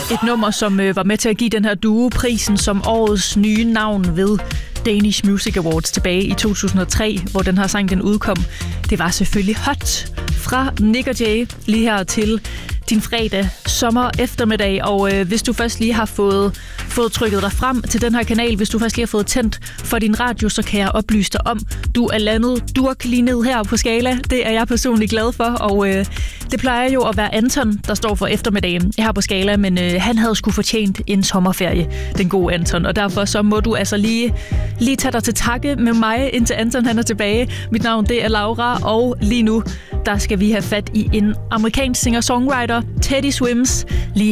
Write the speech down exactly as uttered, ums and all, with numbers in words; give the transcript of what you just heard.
Et nummer, som øh, var med til at give den her duo prisen som årets nye navn ved Danish Music Awards tilbage i to tusind og tre, hvor den her sang den udkom. Det var selvfølgelig Hot fra Nick og Jay lige her til din fredag sommer eftermiddag. Og øh, hvis du først lige har fået, fået trykket dig frem til den her kanal, hvis du først lige har fået tændt for din radio, så kan jeg oplyse dig om, du er landet durk lige ned her på Skala. Det er jeg personligt glad for, og øh, det plejer jo at være Anton, der står for eftermiddagen her på Skala, men øh, han havde sgu fortjent en sommerferie, den gode Anton, og derfor så må du altså lige, lige tage dig til takke med mig, indtil Anton han er tilbage. Mit navn det er Laura, og lige nu der skal vi have fat i en amerikansk singer-songwriter, Teddy Swims, lige